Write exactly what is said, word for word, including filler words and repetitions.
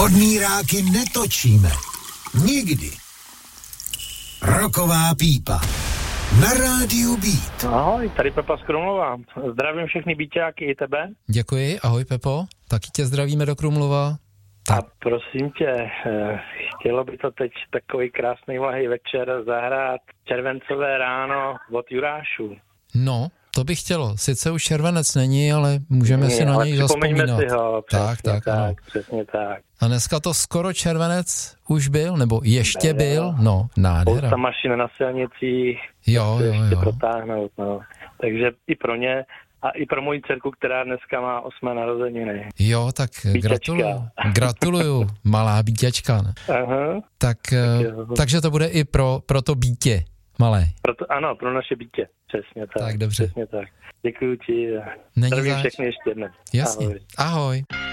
Odmíráky netočíme. Nikdy. Roková pípa. Na rádiu Beat. Ahoj, tady Pepa z Krumlova. Zdravím všechny Beaťáky i tebe. Děkuji, ahoj Pepo. Taky tě zdravíme do Krumlova. Tak. A prosím tě, chtělo by to teď takový krásný vlahý večer zahrát Červencové ráno od Jurášů. No, to by chtělo. Sice už červenec není, ale můžeme si na něj zaspomínat. Si ho, přesně tak, tak, tak, ano. Přesně tak. A dneska to skoro červenec už byl, nebo ještě byl, byl? No, nádhera. Spousta mašin na silnicích, jo, jo, ještě jo. protáhnout, no. Takže i pro ně a i pro moji dcerku, která dneska má osmé narozeniny. Jo, tak Bíťačka. gratuluju. Gratuluju, malá Bíťačka. Aha. Tak, tak takže to bude i pro, pro to Bítě malé. Proto, ano, pro naše Bítě. Přesně tak. Tak dobře. Přesně tak. Děkuju ti. Není Zdravím zač. všechny ještě jednou. Jasně. Ahoj. Ahoj.